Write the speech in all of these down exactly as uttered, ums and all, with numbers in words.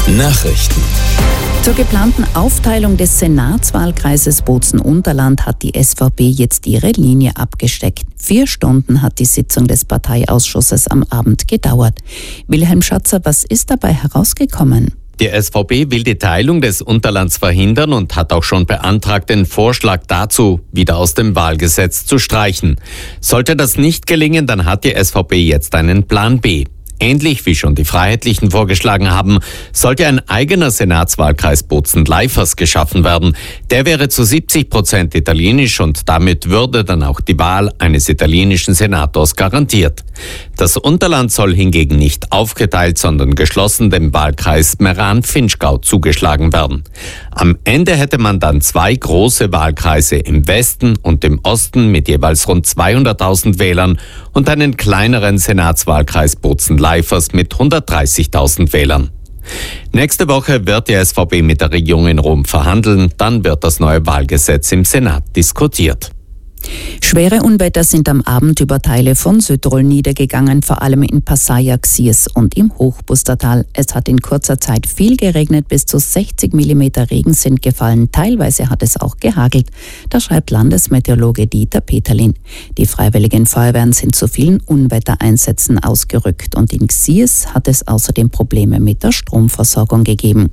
Nachrichten. Zur geplanten Aufteilung des Senatswahlkreises Bozen-Unterland hat die S V P jetzt ihre Linie abgesteckt. Vier Stunden hat die Sitzung des Parteiausschusses am Abend gedauert. Wilhelm Schatzer, was ist dabei herausgekommen? Die S V P will die Teilung des Unterlands verhindern und hat auch schon beantragt, den Vorschlag dazu wieder aus dem Wahlgesetz zu streichen. Sollte das nicht gelingen, dann hat die S V P jetzt einen Plan B. Ähnlich wie schon die Freiheitlichen vorgeschlagen haben, sollte ein eigener Senatswahlkreis Bozen-Leifers geschaffen werden. Der wäre zu siebzig Prozent italienisch und damit würde dann auch die Wahl eines italienischen Senators garantiert. Das Unterland soll hingegen nicht aufgeteilt, sondern geschlossen dem Wahlkreis Meran-Finchgau zugeschlagen werden. Am Ende hätte man dann zwei große Wahlkreise im Westen und im Osten mit jeweils rund zweihunderttausend Wählern und einen kleineren Senatswahlkreis Bozen-Leifers mit hundertdreißigtausend Wählern. Nächste Woche wird die S V P mit der Regierung in Rom verhandeln, dann wird das neue Wahlgesetz im Senat diskutiert. Schwere Unwetter sind am Abend über Teile von Südtirol niedergegangen, vor allem in Passaia, Xies und im Hochbustertal. Es hat in kurzer Zeit viel geregnet, bis zu sechzig Millimeter Regen sind gefallen. Teilweise hat es auch gehagelt. Das schreibt Landesmeteorologe Dieter Peterlin. Die Freiwilligen Feuerwehren sind zu vielen Unwettereinsätzen ausgerückt und in Xies hat es außerdem Probleme mit der Stromversorgung gegeben.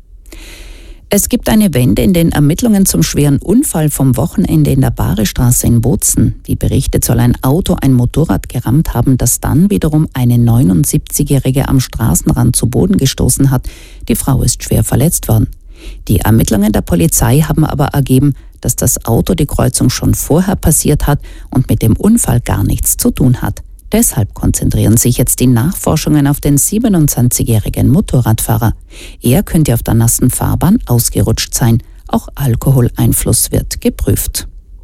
Es gibt eine Wende in den Ermittlungen zum schweren Unfall vom Wochenende in der Barestraße in Bozen. Wie berichtet, soll ein Auto ein Motorrad gerammt haben, das dann wiederum eine neunundsiebzigjährige am Straßenrand zu Boden gestoßen hat. Die Frau ist schwer verletzt worden. Die Ermittlungen der Polizei haben aber ergeben, dass das Auto die Kreuzung schon vorher passiert hat und mit dem Unfall gar nichts zu tun hat. Deshalb konzentrieren sich jetzt die Nachforschungen auf den siebenundzwanzigjährigen Motorradfahrer. Er könnte auf der nassen Fahrbahn ausgerutscht sein. Auch Alkoholeinfluss wird geprüft.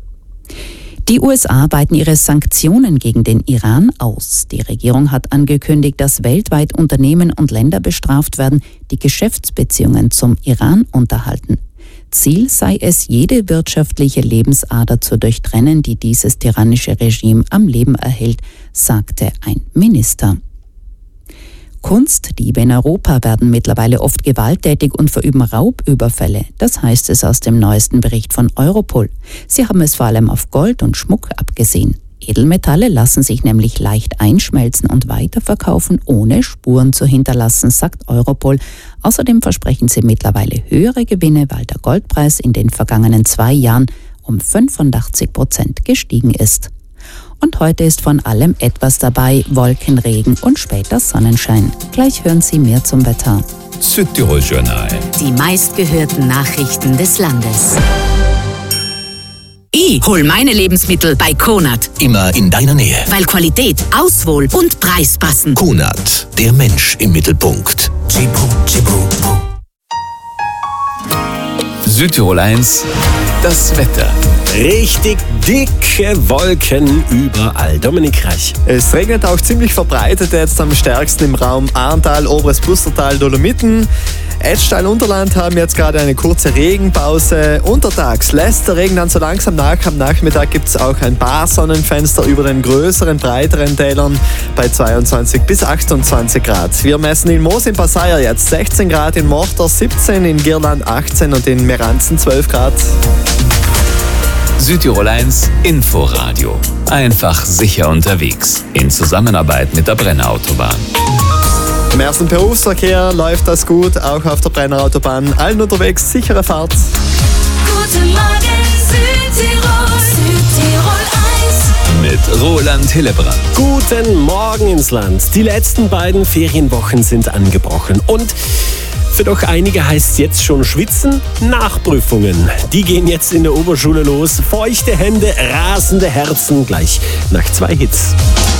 Die U S A weiten ihre Sanktionen gegen den Iran aus. Die Regierung hat angekündigt, dass weltweit Unternehmen und Länder bestraft werden, die Geschäftsbeziehungen zum Iran unterhalten. Ziel sei es, jede wirtschaftliche Lebensader zu durchtrennen, die dieses tyrannische Regime am Leben erhält, sagte ein Minister. Kunstdiebe in Europa werden mittlerweile oft gewalttätig und verüben Raubüberfälle. Das heißt es aus dem neuesten Bericht von Europol. Sie haben es vor allem auf Gold und Schmuck abgesehen. Edelmetalle lassen sich nämlich leicht einschmelzen und weiterverkaufen, ohne Spuren zu hinterlassen, sagt Europol. Außerdem versprechen sie mittlerweile höhere Gewinne, weil der Goldpreis in den vergangenen zwei Jahren um fünfundachtzig Prozent gestiegen ist. Und heute ist von allem etwas dabei, Wolken, Regen und später Sonnenschein. Gleich hören Sie mehr zum Wetter. Südtirol Journal. Die meistgehörten Nachrichten des Landes. Ich hol meine Lebensmittel bei Konad. Immer in deiner Nähe. Weil Qualität, Auswohl und Preis passen. Konad, der Mensch im Mittelpunkt. Südtirol eins, das Wetter. Richtig dicke Wolken überall. Dominik Reich. Es regnet auch ziemlich verbreitet jetzt am stärksten im Raum Ahrntal, Oberes Bustertal, Dolomiten. Etztal, Unterland haben jetzt gerade eine kurze Regenpause. Untertags lässt der Regen dann so langsam nach. Am Nachmittag gibt es auch ein paar Sonnenfenster über den größeren, breiteren Tälern bei zweiundzwanzig bis achtundzwanzig Grad. Wir messen in Moos in Passaia jetzt sechzehn Grad, in Morter siebzehn, in Girland achtzehn und in Meranzen zwölf Grad. Südtirol eins Inforadio. Einfach sicher unterwegs. In Zusammenarbeit mit der Brenner Autobahn. Im ersten Berufsverkehr läuft das gut, auch auf der Brenner Autobahn. Allen unterwegs, sichere Fahrt. Guten Morgen Südtirol, Südtirol eins. Mit Roland Hillebrand. Guten Morgen ins Land. Die letzten beiden Ferienwochen sind angebrochen und für doch einige heißt es jetzt schon schwitzen. Nachprüfungen, die gehen jetzt in der Oberschule los. Feuchte Hände, rasende Herzen, gleich nach zwei Hits.